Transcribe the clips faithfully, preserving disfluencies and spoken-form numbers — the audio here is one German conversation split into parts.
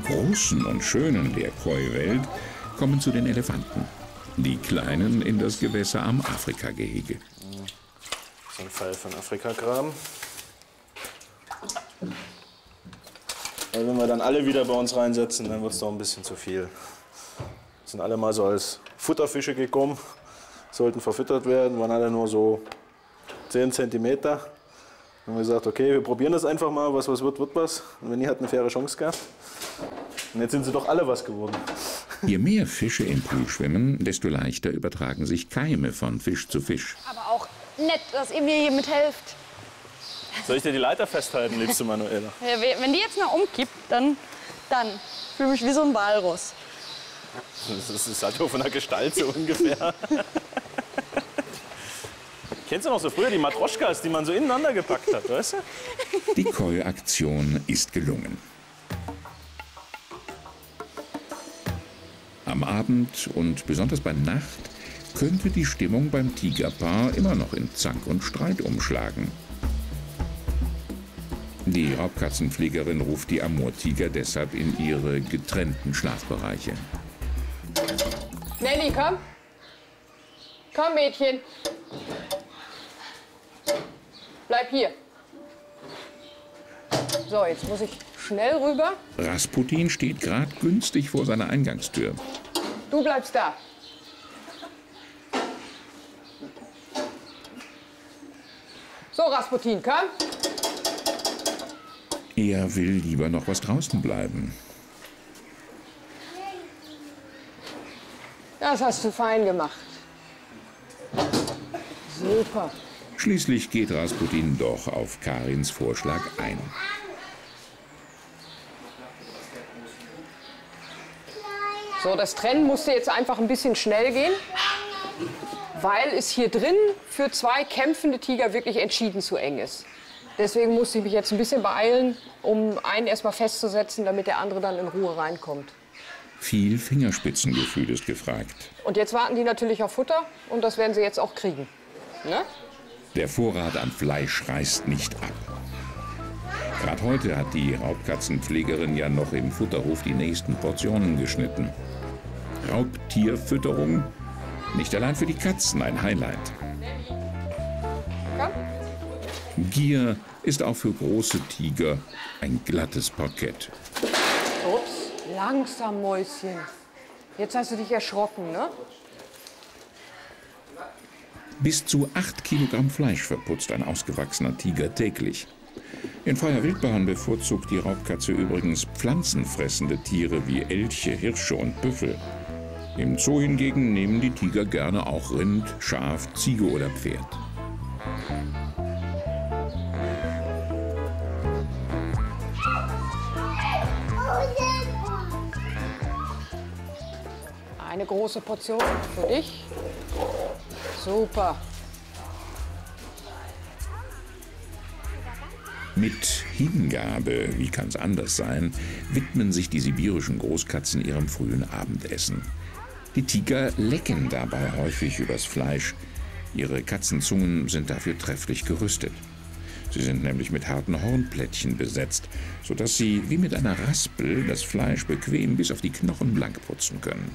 großen und schönen der Koi-Welt kommen zu den Elefanten. Die kleinen in das Gewässer am Afrika-Gehege. So ein Pfeil von Afrika-Kram. Weil wenn wir dann alle wieder bei uns reinsetzen, dann wird es doch ein bisschen zu viel. Sind alle mal so als Futterfische gekommen, sollten verfüttert werden, waren alle nur so zehn Zentimeter. Dann haben wir gesagt, okay, wir probieren das einfach mal, was was wird, wird was. Und wenn die hat eine faire Chance gehabt. Und jetzt sind sie doch alle was geworden. Je mehr Fische im Pool schwimmen, desto leichter übertragen sich Keime von Fisch zu Fisch. Aber auch nett, dass ihr mir hier mithelft. Soll ich dir die Leiter festhalten, liebste Manuela? Ja, wenn die jetzt noch umkippt, dann, dann fühle ich mich wie so ein Walross. Das ist halt nur von der Gestalt so ungefähr. Kennst du noch so früher die Matroschkas, die man so ineinander gepackt hat, weißt du? Die Koi-Aktion ist gelungen. Am Abend und besonders bei Nacht könnte die Stimmung beim Tigerpaar immer noch in Zank und Streit umschlagen. Die Raubkatzenpflegerin ruft die Amurtiger deshalb in ihre getrennten Schlafbereiche. Nelly, komm. Komm, Mädchen. Bleib hier. So, jetzt muss ich schnell rüber. Rasputin steht gerade günstig vor seiner Eingangstür. Du bleibst da. So, Rasputin, komm. Er will lieber noch was draußen bleiben. Das hast du fein gemacht. Super. Schließlich geht Rasputin doch auf Karins Vorschlag ein. So, das Trennen musste jetzt einfach ein bisschen schnell gehen, weil es hier drin für zwei kämpfende Tiger wirklich entschieden zu eng ist. Deswegen musste ich mich jetzt ein bisschen beeilen, um einen erstmal festzusetzen, damit der andere dann in Ruhe reinkommt. Viel Fingerspitzengefühl ist gefragt. Und jetzt warten die natürlich auf Futter und das werden sie jetzt auch kriegen. Ne? Der Vorrat an Fleisch reißt nicht ab. Gerade heute hat die Raubkatzenpflegerin ja noch im Futterhof die nächsten Portionen geschnitten. Raubtierfütterung, nicht allein für die Katzen ein Highlight. Komm. Gier ist auch für große Tiger ein glattes Parkett. Ups, langsam, Mäuschen. Jetzt hast du dich erschrocken, ne? Bis zu acht Kilogramm Fleisch verputzt ein ausgewachsener Tiger täglich. In freier Wildbahn bevorzugt die Raubkatze übrigens pflanzenfressende Tiere wie Elche, Hirsche und Büffel. Im Zoo hingegen nehmen die Tiger gerne auch Rind, Schaf, Ziege oder Pferd. Eine große Portion für dich. Super. Mit Hingabe, wie kann es anders sein, widmen sich die sibirischen Großkatzen ihrem frühen Abendessen. Die Tiger lecken dabei häufig übers Fleisch. Ihre Katzenzungen sind dafür trefflich gerüstet. Sie sind nämlich mit harten Hornplättchen besetzt, sodass sie wie mit einer Raspel das Fleisch bequem bis auf die Knochen blank putzen können.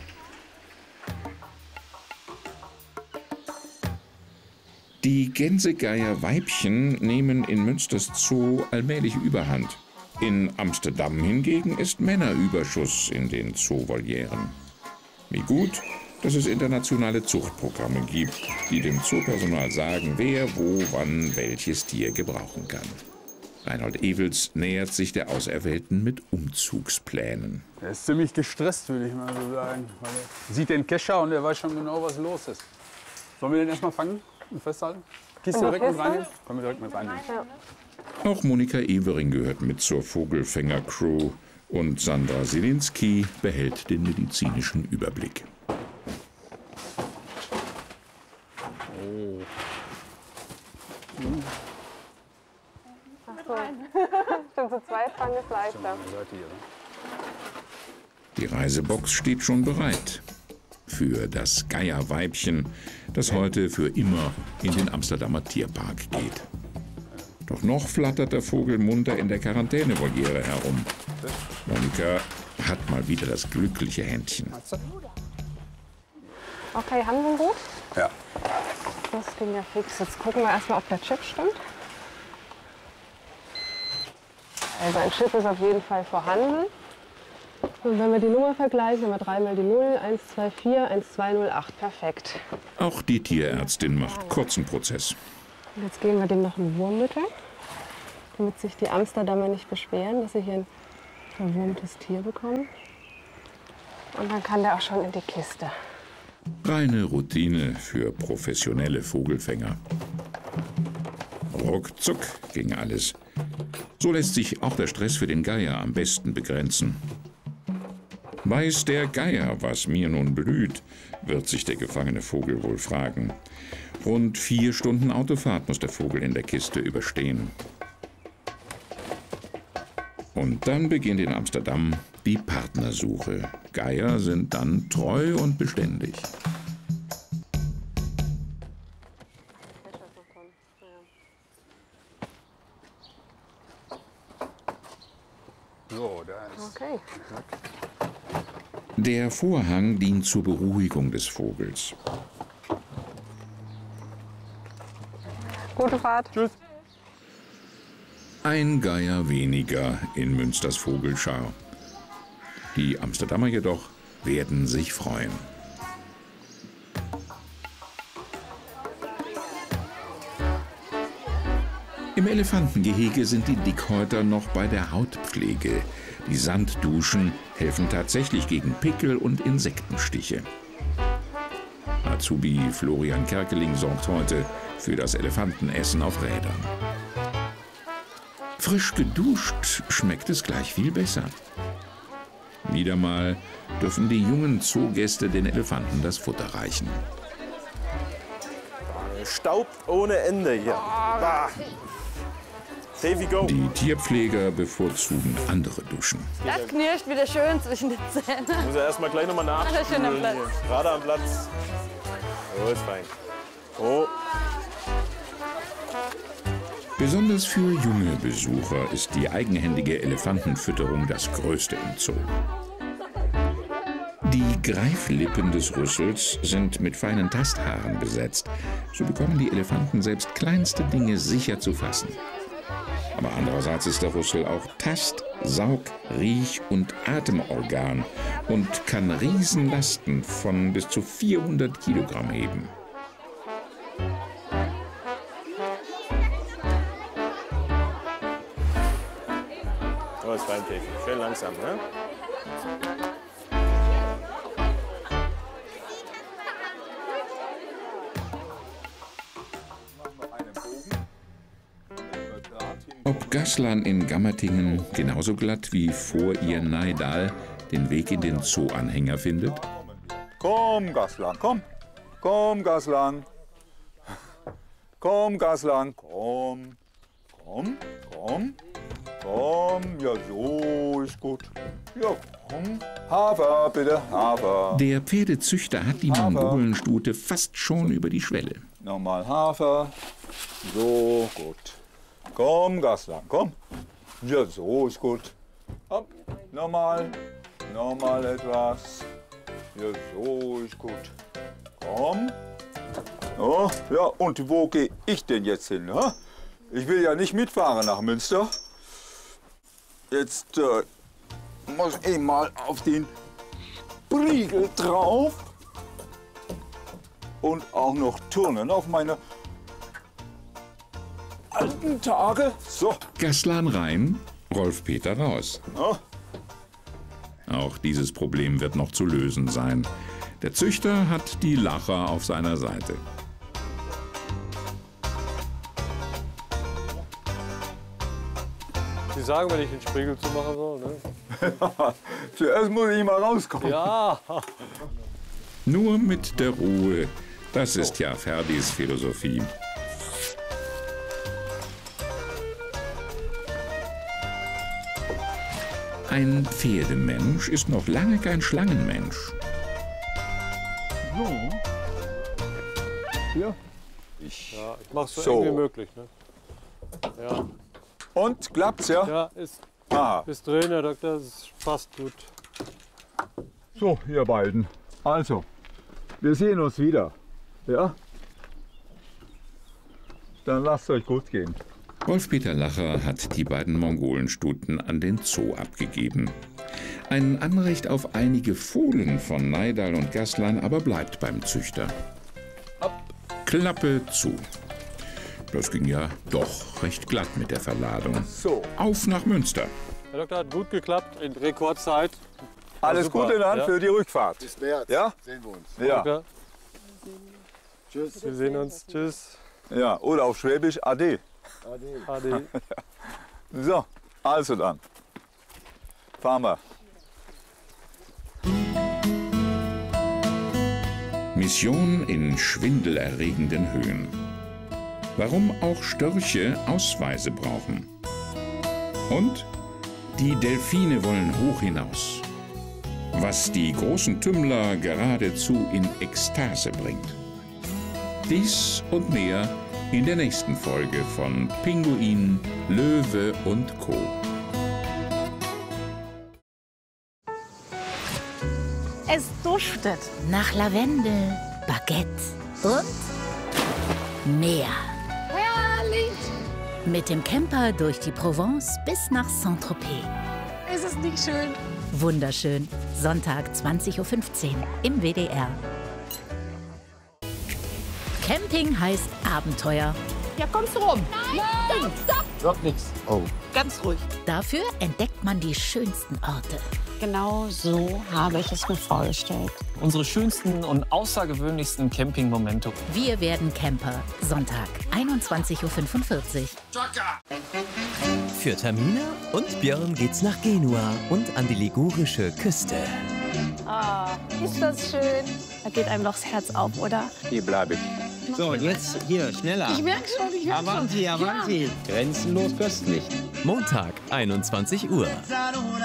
Die Gänsegeier-Weibchen nehmen in Münsters Zoo allmählich Überhand. In Amsterdam hingegen ist Männerüberschuss in den Zoovolieren. Wie gut, dass es internationale Zuchtprogramme gibt, die dem Zoopersonal sagen, wer, wo, wann welches Tier gebrauchen kann. Reinhold Ewels nähert sich der Auserwählten mit Umzugsplänen. Er ist ziemlich gestresst, würde ich mal so sagen. Weil er sieht den Kescher und er weiß schon genau, was los ist. Sollen wir den erstmal fangen und festhalten? Gehst du direkt mit reinnehmen? Können wir direkt mit reinnehmen. Ja. Auch Monika Evering gehört mit zur Vogelfänger-Crew und Sandra Selinski behält den medizinischen Überblick. Oh. Ach so. Stimmt, zu zweit fangen ist leichter. Die Reisebox steht schon bereit für das Geierweibchen, das heute für immer in den Amsterdamer Tierpark geht. Doch noch flattert der Vogel munter in der Quarantänevoliere herum. Monika hat mal wieder das glückliche Händchen. Okay, haben wir ihn gut? Ja. Das ging ja fix. Jetzt gucken wir erstmal, ob der Chip stimmt. Also ein Chip ist auf jeden Fall vorhanden. Und wenn wir die Nummer vergleichen, haben wir dreimal die null, eins zwei vier, eins zwei null acht. Perfekt. Auch die Tierärztin macht kurzen Prozess. Und jetzt geben wir dem noch ein Wurmmittel, damit sich die Amsterdamer nicht beschweren, dass sie hier ein verwurmtes Tier bekommen. Und dann kann der auch schon in die Kiste. Reine Routine für professionelle Vogelfänger. Ruckzuck ging alles. So lässt sich auch der Stress für den Geier am besten begrenzen. Weiß der Geier, was mir nun blüht, wird sich der gefangene Vogel wohl fragen. Rund vier Stunden Autofahrt muss der Vogel in der Kiste überstehen. Und dann beginnt in Amsterdam die Partnersuche. Geier sind dann treu und beständig. So, da ist. Okay. Der Vorhang dient zur Beruhigung des Vogels. Gute Fahrt. Tschüss. Ein Geier weniger in Münsters Vogelschar. Die Amsterdamer jedoch werden sich freuen. Im Elefantengehege sind die Dickhäuter noch bei der Hautpflege. Die Sandduschen helfen tatsächlich gegen Pickel und Insektenstiche. Azubi Florian Kerkeling sorgt heute für das Elefantenessen auf Rädern. Frisch geduscht schmeckt es gleich viel besser. Wieder mal dürfen die jungen Zoogäste den Elefanten das Futter reichen. Staubt ohne Ende hier. Bah. Davy, go. Die Tierpfleger bevorzugen andere Duschen. Das knirscht wieder schön zwischen den Zähnen. Muss ja erstmal gleich nochmal Alles schön am nachspülen. Platz. hier. Gerade am Platz. So ist fein. Oh. Besonders für junge Besucher ist die eigenhändige Elefantenfütterung das Größte im Zoo. Die Greiflippen des Rüssels sind mit feinen Tasthaaren besetzt. So bekommen die Elefanten selbst kleinste Dinge sicher zu fassen. Aber andererseits ist der Rüssel auch Tast-, Saug-, Riech- und Atemorgan und kann Riesenlasten von bis zu vierhundert Kilogramm heben. So ist fein, Davy. Schön langsam, ne? Ob Gaslan in Gammertingen genauso glatt wie vor ihr Neidal den Weg in den Zooanhänger findet? Komm, Gaslan, komm. Komm, Gaslan. Komm, Gaslan, komm. Komm, komm. Komm, ja, so ist gut. Ja, komm. Hafer, bitte, Hafer. Der Pferdezüchter hat die Mongolenstute fast schon über die Schwelle. Nochmal Hafer. So, gut. Komm, Gaslan, komm. Ja, so ist gut. Hopp, nochmal. Nochmal etwas. Ja, so ist gut. Komm. Oh, ja, und wo gehe ich denn jetzt hin? Ha? Ich will ja nicht mitfahren nach Münster. Jetzt äh, muss ich mal auf den Briegel drauf. Und auch noch turnen auf meine alten Tage. So. Gaslan rein, Rolf-Peter raus. Ja. Auch dieses Problem wird noch zu lösen sein. Der Züchter hat die Lacher auf seiner Seite. Sie sagen, wenn ich den Spiegel zumachen soll, ne? Zuerst muss ich mal rauskommen. Ja. Nur mit der Ruhe. Das ist ja Ferdis Philosophie. Ein Pferdemensch ist noch lange kein Schlangenmensch. So. Hier. Ja, ich mach's so, So. eng wie möglich, ne? Ja, Und klappt's, ja? ja ist, Aha. ist drin, Herr Doktor, es passt gut. So, ihr beiden. Also, wir sehen uns wieder. Ja? Dann lasst euch gut gehen. Wolf-Peter Lacher hat die beiden Mongolenstuten an den Zoo abgegeben. Ein Anrecht auf einige Fohlen von Neidal und Gaslan aber bleibt beim Züchter. Klappe zu. Das ging ja doch recht glatt mit der Verladung. So. Auf nach Münster. Herr Doktor, hat gut geklappt, in Rekordzeit. Alles super. Gute dann Ja. für die Rückfahrt. Bis März Ja? sehen wir uns. Ja. Doktor, Tschüss. wir sehen uns. Tschüss. Ja, oder auf Schwäbisch Ade. Ade. Ade. So, also dann. Fahren wir. Mission in schwindelerregenden Höhen. Warum auch Störche Ausweise brauchen. Und die Delfine wollen hoch hinaus. Was die großen Tümmler geradezu in Ekstase bringt. Dies und mehr in der nächsten Folge von Pinguin, Löwe und Co. Es duftet. Nach Lavendel, Baguette und Meer. Herrlich. Mit dem Camper durch die Provence bis nach Saint-Tropez. Ist es nicht schön? Wunderschön. Sonntag zwanzig Uhr fünfzehn im W D R. Camping heißt Abenteuer. Ja, kommst du rum? Nein, stopp, stopp. Wird nichts. Oh. Ganz ruhig. Dafür entdeckt man die schönsten Orte. Genau so habe ich es mir vorgestellt. Unsere schönsten und außergewöhnlichsten Campingmomente. Wir werden Camper. Sonntag, einundzwanzig Uhr fünfundvierzig. Für Tamina und Björn geht's nach Genua und an die ligurische Küste. Ah, ist das schön. Da geht einem doch das Herz auf, oder? Hier bleibe ich. So, und jetzt hier, schneller. Ich merke schon, ich merke schon. Avanti, avanti. Ja. Grenzenlos köstlich. Montag, einundzwanzig Uhr.